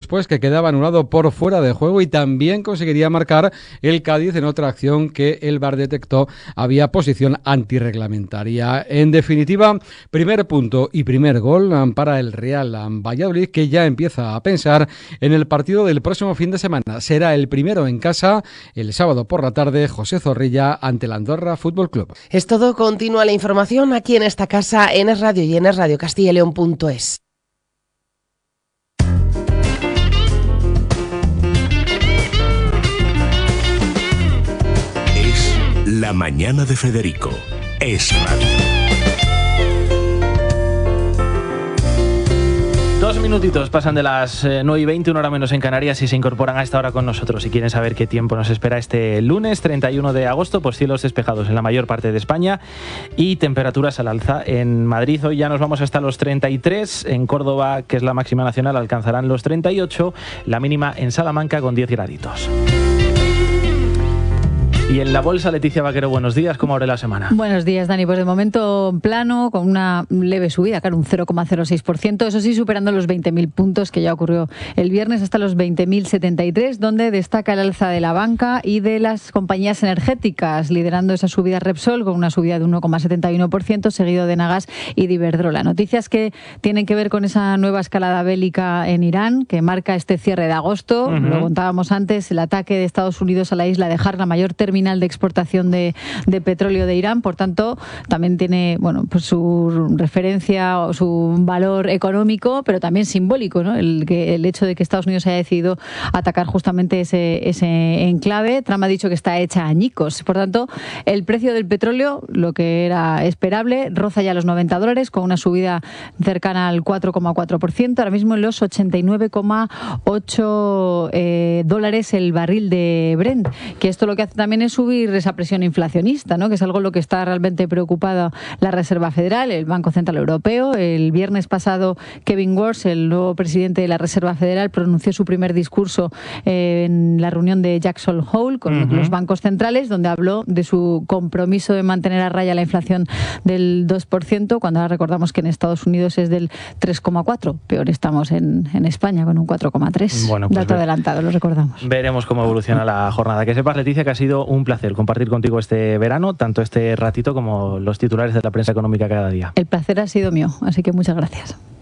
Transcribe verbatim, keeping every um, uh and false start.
después que quedaba anulado por fuera de juego, y también conseguiría marcar el Cádiz en otra acción que el V A R detectó había posición antirreglamentaria. En definitiva, primer punto y primer gol para el Real Valladolid, que ya empieza a pensar en el partido del próximo fin de semana. Será el primero en casa el sábado por la tarde, José Zorrilla ante el Andorra Fútbol Club. Es todo. Continúa la información aquí en esta casa, en Es Radio y en es radio castilla y león punto es. Es la mañana de Federico. Es Radio. Dos minutitos pasan de las nueve y veinte, una hora menos en Canarias, y se incorporan a esta hora con nosotros. Si quieren saber qué tiempo nos espera este lunes treinta y uno de agosto, pues cielos despejados en la mayor parte de España y temperaturas al alza. En Madrid hoy ya nos vamos hasta los treinta y tres, en Córdoba, que es la máxima nacional, alcanzarán los treinta y ocho, la mínima en Salamanca con diez graditos. Y en la bolsa, Leticia Vaquero, buenos días, ¿cómo abre la semana? Buenos días, Dani. Pues de momento plano, con una leve subida, claro, un cero coma cero seis por ciento, eso sí, superando los veinte mil puntos, que ya ocurrió el viernes, hasta los veinte mil setenta y tres, donde destaca el alza de la banca y de las compañías energéticas, liderando esa subida Repsol, con una subida de uno coma setenta y uno por ciento, seguido de Nagas y de Iberdrola. Noticias que tienen que ver con esa nueva escalada bélica en Irán, que marca este cierre de agosto. Uh-huh. Lo contábamos antes, el ataque de Estados Unidos a la isla de Har, la mayor terminal de exportación de, de petróleo de Irán. Por tanto, también tiene, bueno, pues su referencia o su valor económico, pero también simbólico, ¿no? El, que, el hecho de que Estados Unidos haya decidido atacar justamente ese, ese enclave. Trump ha dicho que está hecha añicos. Por tanto, el precio del petróleo, lo que era esperable, roza ya los noventa dólares, con una subida cercana al cuatro coma cuatro por ciento. Ahora mismo en los ochenta y nueve coma ocho eh, dólares el barril de Brent. Que esto lo que hace también es subir esa presión inflacionista, ¿no? Que es algo en lo que está realmente preocupada la Reserva Federal, el Banco Central Europeo. El viernes pasado, Kevin Warsh, el nuevo presidente de la Reserva Federal, pronunció su primer discurso eh, en la reunión de Jackson Hole con uh-huh. los bancos centrales, donde habló de su compromiso de mantener a raya la inflación del dos por ciento, cuando ahora recordamos que en Estados Unidos es del tres coma cuatro. Peor estamos en, en España, con un cuatro coma tres. Bueno, pues dato ve- adelantado, lo recordamos. Veremos cómo evoluciona la jornada. Que sepas, Leticia, que ha sido un placer compartir contigo este verano, tanto este ratito como los titulares de la prensa económica cada día. El placer ha sido mío, así que muchas gracias.